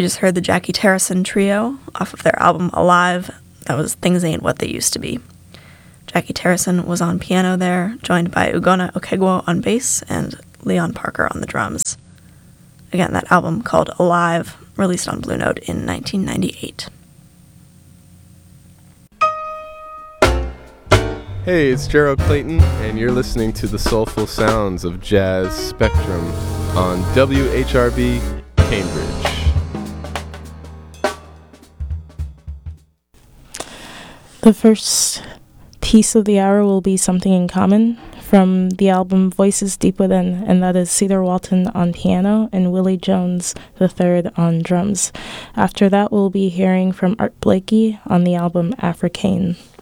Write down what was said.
We just heard the Jackie Terrison Trio off of their album Alive. That was Things Ain't What They Used to Be. Jackie Terrison was on piano there, joined by Ugonna Okegwo on bass and Leon Parker on the drums. Again, that album called Alive, released on Blue Note in 1998. Hey, it's Gerald Clayton, and you're listening to the soulful sounds of Jazz Spectrum on WHRB Cambridge. The first piece of the hour will be Something in Common from the album Voices Deep Within, and that is Cedar Walton on piano and Willie Jones III on drums. After that, we'll be hearing from Art Blakey on the album Africane.